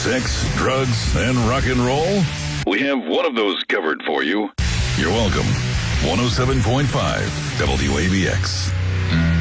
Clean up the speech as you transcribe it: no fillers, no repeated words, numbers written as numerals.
sex, drugs, and rock and roll? We have one of those covered for you. You're welcome. 107.5 WABX.